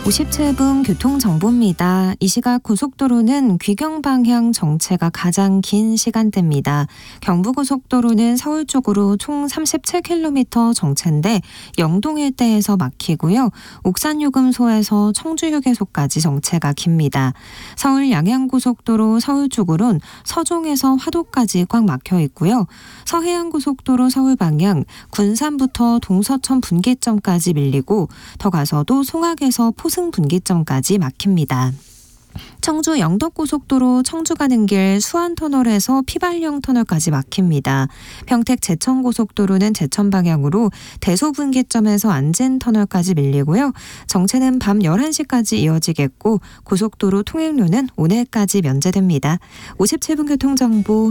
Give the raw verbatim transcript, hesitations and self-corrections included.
오십칠 분 교통정보입니다. 이 시각 고속도로는 귀경 방향 정체가 가장 긴 시간대입니다. 경부고속도로는 서울 쪽으로 총 삼십칠 킬로미터 정체인데 영동 일대에서 막히고요. 옥산요금소에서 청주휴게소까지 정체가 깁니다. 서울 양양고속도로 서울 쪽으론 서종에서 화도까지 꽉 막혀 있고요. 서해안고속도로 서울 방향 군산부터 동서천 분기점까지 밀리고 더 가서도 송악에서 포승 분기점까지 막힙니다. 청주 영덕고속도로 청주 가는 길 수안터널에서 피발령 터널까지 막힙니다. 평택 제천고속도로는 제천 방향으로 대소분기점에서 안진터널까지 밀리고요. 정체는 밤 열한 시까지 이어지겠고 고속도로 통행료는 오늘까지 면제됩니다. 오십칠 분 교통정보